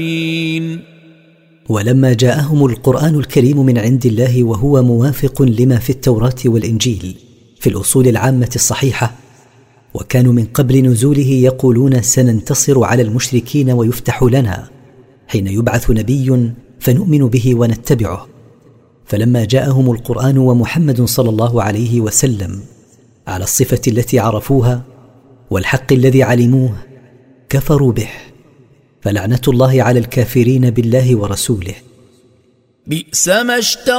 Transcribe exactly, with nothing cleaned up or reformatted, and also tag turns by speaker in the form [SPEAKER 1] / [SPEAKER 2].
[SPEAKER 1] ولما جاءهم القرآن الكريم من عند الله وهو موافق لما في التوراة والإنجيل في الأصول العامة الصحيحة، وكانوا من قبل نزوله يقولون سننتصر على المشركين ويفتح لنا، حين يبعث نبي فنؤمن به ونتبعه. فلما جاءهم القرآن ومحمد صلى الله عليه وسلم على الصفة التي عرفوها والحق الذي علموه كفروا به، فلعنة الله على الكافرين بالله ورسوله.
[SPEAKER 2] بئس ما اشتروا